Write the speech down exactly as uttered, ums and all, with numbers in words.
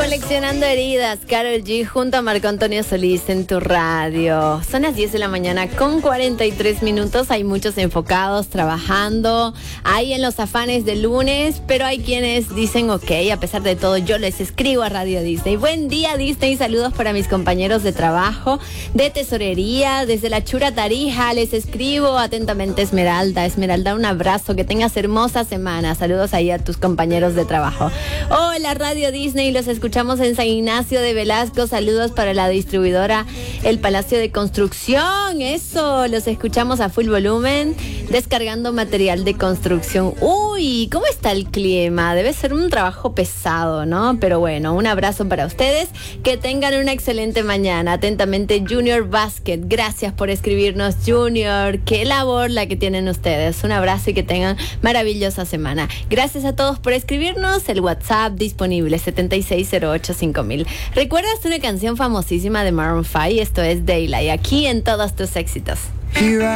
Coleccionando heridas, Karol G junto a Marco Antonio Solís en tu radio. Son las diez de la mañana con cuarenta y tres minutos. Hay muchos enfocados trabajando, hay en los afanes del lunes, pero hay quienes dicen, ok, a pesar de todo, yo les escribo a Radio Disney. Buen día, Disney. Saludos para mis compañeros de trabajo, de tesorería, desde la Chura Tarija. Les escribo atentamente, Esmeralda. Esmeralda, un abrazo. Que tengas hermosa semana. Saludos ahí a tus compañeros de trabajo. Hola, Radio Disney. Los escuchamos en San Ignacio de Velasco. Saludos para la distribuidora El Palacio de Construcción. Eso, los escuchamos a full volumen, descargando material de construcción. Uy, ¿cómo está el clima? Debe ser un trabajo pesado, ¿no? Pero bueno, un abrazo para ustedes. Que tengan una excelente mañana. Atentamente, Junior Basket. Gracias por escribirnos, Junior. Qué labor la que tienen ustedes. Un abrazo y que tengan maravillosa semana. Gracias a todos por escribirnos. El WhatsApp disponible setenta y seis cero ocho cinco mil. ¿Recuerdas una canción famosísima de Maroon cinco? Esto es Daylight, aquí en todos tus éxitos.